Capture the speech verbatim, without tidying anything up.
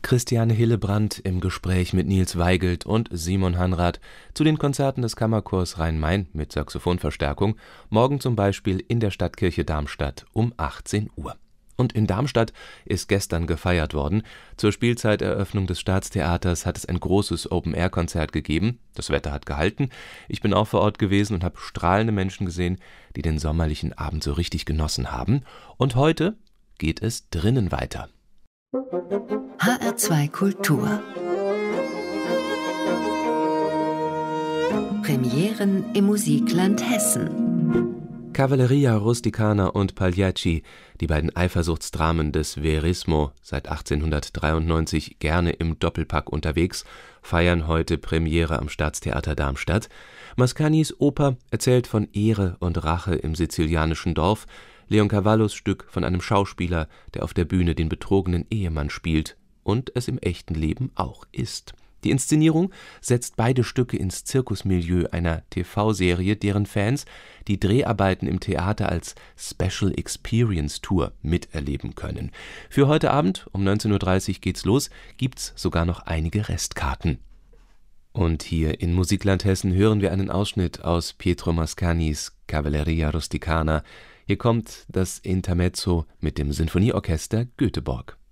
Christiane Hillebrand im Gespräch mit Nils Weigelt und Simon Hanrath zu den Konzerten des Kammerchors Rhein-Main mit Saxophonverstärkung, morgen zum Beispiel in der Stadtkirche Darmstadt um achtzehn Uhr. Und in Darmstadt ist gestern gefeiert worden. Zur Spielzeiteröffnung des Staatstheaters hat es ein großes Open-Air-Konzert gegeben. Das Wetter hat gehalten. Ich bin auch vor Ort gewesen und habe strahlende Menschen gesehen, die den sommerlichen Abend so richtig genossen haben. Und heute geht es drinnen weiter. H R zwei Kultur. Premieren im Musikland Hessen. Cavalleria Rusticana und Pagliacci, die beiden Eifersuchtsdramen des Verismo, seit achtzehnhundertdreiundneunzig gerne im Doppelpack unterwegs, feiern heute Premiere am Staatstheater Darmstadt. Mascanis Oper erzählt von Ehre und Rache im sizilianischen Dorf, Leoncavallos Stück von einem Schauspieler, der auf der Bühne den betrogenen Ehemann spielt und es im echten Leben auch ist. Die Inszenierung setzt beide Stücke ins Zirkusmilieu einer T V-Serie, deren Fans die Dreharbeiten im Theater als Special Experience Tour miterleben können. Für heute Abend um neunzehn Uhr dreißig geht's los, gibt's sogar noch einige Restkarten. Und hier in Musikland Hessen hören wir einen Ausschnitt aus Pietro Mascanis Cavalleria Rusticana. Hier kommt das Intermezzo mit dem Sinfonieorchester Göteborg.